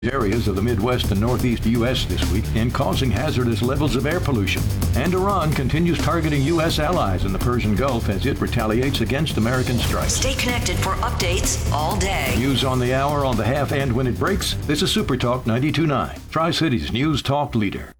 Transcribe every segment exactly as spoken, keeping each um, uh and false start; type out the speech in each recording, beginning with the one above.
areas of the Midwest and Northeast U S this week and causing hazardous levels of air pollution. And Iran continues targeting U S allies in the Persian Gulf as it retaliates against American strikes. Stay connected for updates all day. News on the hour, on the half, and when it breaks. This is Super Talk ninety-two point nine, Tri-Cities News Talk leader.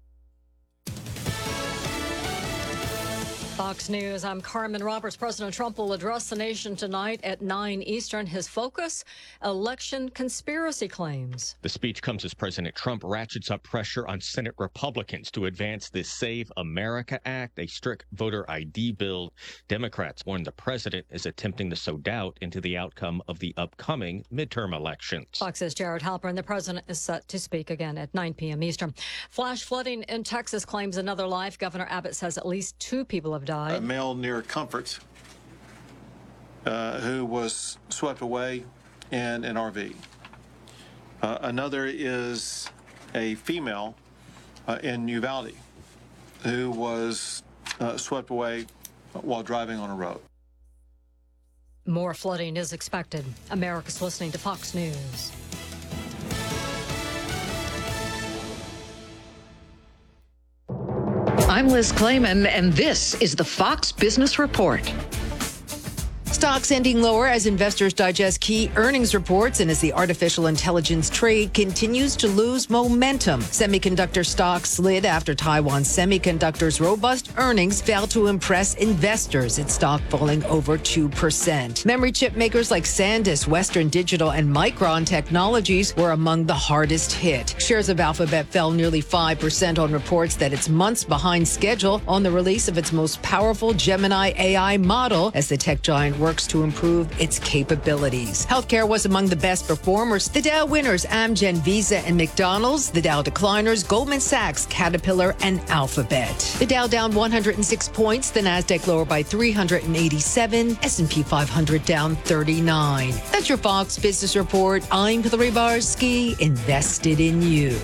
Fox News, I'm Carmen Roberts. President Trump will address the nation tonight at nine Eastern. His focus, election conspiracy claims. The speech comes as President Trump ratchets up pressure on Senate Republicans to advance the Save America Act, a strict voter I D bill. Democrats warn the president is attempting to sow doubt into the outcome of the upcoming midterm elections. Fox's Jared Halpern. The president is set to speak again at nine p.m. Eastern. Flash flooding in Texas claims another life. Governor Abbott says at least two people have died. A male near Comfort uh, who was swept away in an R V. Uh, another is a female uh, in Uvalde who was uh, swept away while driving on a road. More flooding is expected. America's listening to Fox News. I'm Liz Clayman, and this is the Fox Business Report. Stocks ending lower as investors digest key earnings reports and as the artificial intelligence trade continues to lose momentum. Semiconductor stocks slid after Taiwan Semiconductor's robust earnings failed to impress investors, its stock falling over two percent. Memory chip makers like SanDisk, Western Digital, and Micron Technologies were among the hardest hit. Shares of Alphabet fell nearly five percent on reports that it's months behind schedule on the release of its most powerful Gemini A I model as the tech giant works to improve its capabilities. Healthcare was among the best performers. The Dow winners, Amgen, Visa, and McDonald's. The Dow decliners, Goldman Sachs, Caterpillar, and Alphabet. The Dow down one hundred six points. The Nasdaq lower by three hundred eighty-seven. S and P five hundred down thirty-nine. That's your Fox Business Report. I'm Hillary Barsky, invested in you.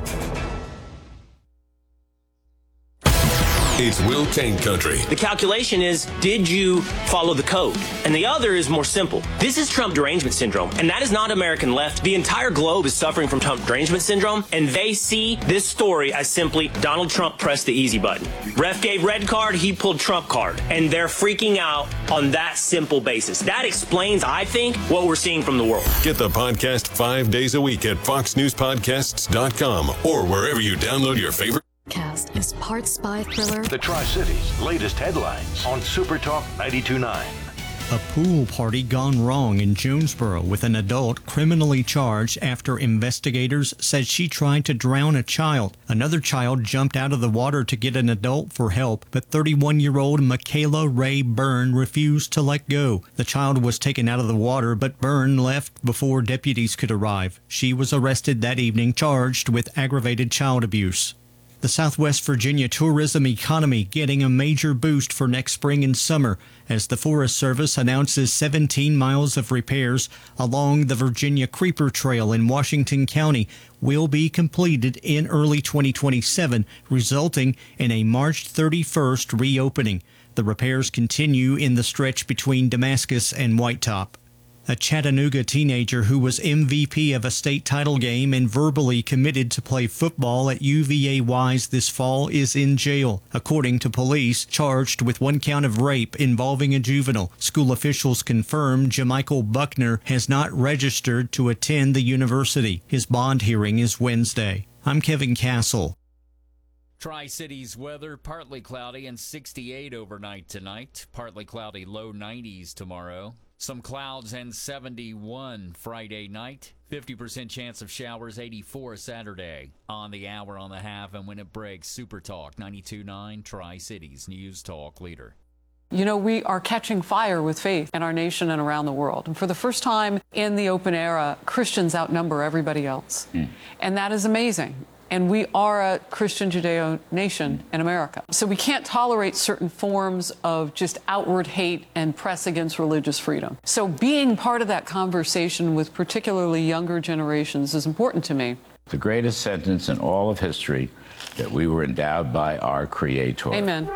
It's Will Kane Country. The calculation is, did you follow the code? And the other is more simple. This is Trump derangement syndrome, and that is not American left. The entire globe is suffering from Trump derangement syndrome, and they see this story as simply Donald Trump pressed the easy button. Ref gave red card, he pulled Trump card, and they're freaking out on that simple basis. That explains, I think, what we're seeing from the world. Get the podcast five days a week at fox news podcasts dot com or wherever you download your favorite. Cast is part spy thriller. The Tri-Cities latest headlines on Super Talk ninety-two point nine. A pool party gone wrong in Jonesboro with an adult criminally charged after investigators said she tried to drown a child. Another child jumped out of the water to get an adult for help, but thirty-one-year-old Michaela Ray Byrne refused to let go. The child was taken out of the water, but Byrne left before deputies could arrive. She was arrested that evening, charged with aggravated child abuse. The Southwest Virginia tourism economy getting a major boost for next spring and summer as the Forest Service announces seventeen miles of repairs along the Virginia Creeper Trail in Washington County will be completed in early twenty twenty-seven, resulting in a March thirty-first reopening. The repairs continue in the stretch between Damascus and Whitetop. A Chattanooga teenager who was M V P of a state title game and verbally committed to play football at U V A Wise this fall is in jail, according to police, charged with one count of rape involving a juvenile. School officials confirmed Jamichael Buckner has not registered to attend the university. His bond hearing is Wednesday. I'm Kevin Castle. Tri-Cities weather, partly cloudy and sixty-eight overnight tonight. Partly cloudy, low nineties tomorrow. Some clouds and seventy-one Friday night. fifty percent chance of showers, eighty-four Saturday. On the hour, on the half, and when it breaks, Super Talk ninety-two point nine, Tri-Cities News Talk leader. You know, we are catching fire with faith in our nation and around the world. And for the first time in the open era, Christians outnumber everybody else. Mm. And that is amazing. And we are a Christian Judeo nation in America. So we can't tolerate certain forms of just outward hate and press against religious freedom. So being part of that conversation with particularly younger generations is important to me. The greatest sentence in all of history, that we were endowed by our Creator. Amen.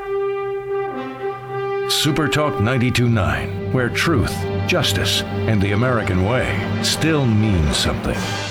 Super Talk ninety-two point nine, where truth, justice, and the American way still mean something.